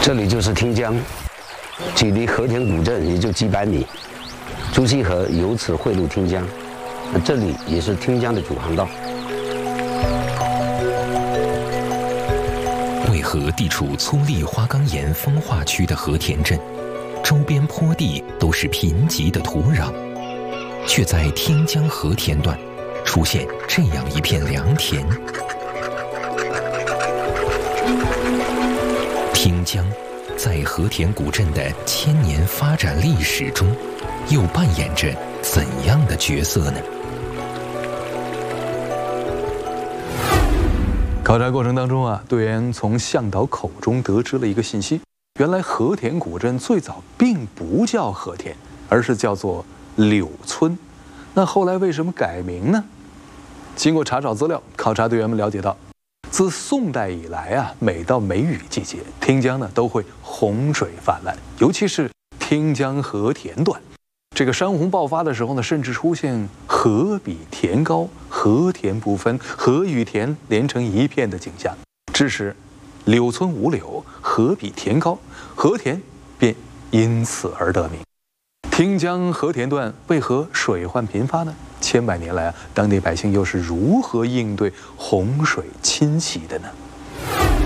这里就是汀江，距离和田古镇也就几百米。朱溪河由此汇入汀江，这里也是汀江的主航道。 为何地处粗砺花岗岩风化区的和田镇，周边坡地都是贫瘠的土壤，却在汀江和田段出现这样一片良田？汀江在和田古镇的千年发展历史中，又扮演着怎样的角色呢？ 考察过程当中啊，队员从向导口中得知了一个信息：原来和田古镇最早并不叫和田，而是叫做柳村。那后来为什么改名呢？经过查找资料，考察队员们了解到，自宋代以来啊，每到梅雨季节，汀江呢都会洪水泛滥，尤其是汀江和田段，这个山洪爆发的时候呢，甚至出现河比田高、和田不分、河与田连成一片的景象，致使柳村无柳，河比田高，和田便因此而得名。汀江和田段为何水患频发呢？千百年来啊，当地百姓又是如何应对洪水侵袭的呢？